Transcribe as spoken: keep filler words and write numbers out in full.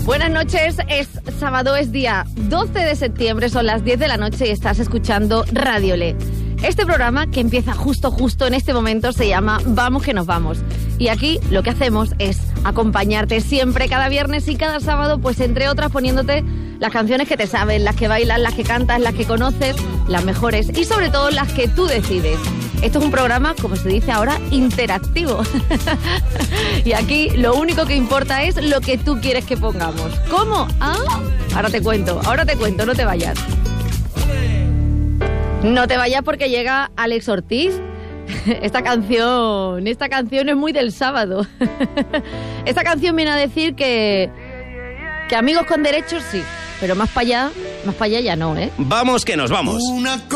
Buenas noches, es sábado, es día doce de septiembre, son las diez de la noche y estás escuchando Radio Le. Este programa, que empieza justo, justo en este momento, se llama Vamos que nos vamos. Y aquí lo que hacemos es acompañarte siempre, cada viernes y cada sábado, pues entre otras poniéndote las canciones que te saben, las que bailas, las que cantas, las que conoces, las mejores y sobre todo las que tú decides. Esto es un programa, como se dice ahora, interactivo. Y aquí lo único que importa es lo que tú quieres que pongamos. ¿Cómo? Ah, ahora te cuento, ahora te cuento, no te vayas. No te vayas porque llega Alex Ortiz. Esta canción, esta canción es muy del sábado. Esta canción viene a decir que, que amigos con derechos sí, pero más para allá, más para allá ya no, ¿eh? Vamos que nos vamos. Una